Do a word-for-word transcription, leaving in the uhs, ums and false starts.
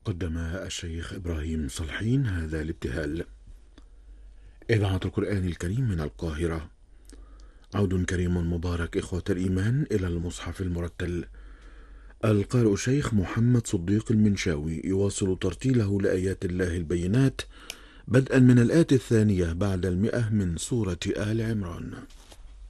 قدم الشيخ إبراهيم صالحين هذا الابتهال. إذاعة القرآن الكريم من القاهرة. عود كريم مبارك إخوة الإيمان إلى المصحف المرتل. القارئ الشيخ محمد صديق المنشاوي يواصل ترتيله لآيات الله البينات بدءا من الآية الثانية بعد المئة من سورة آل عمران.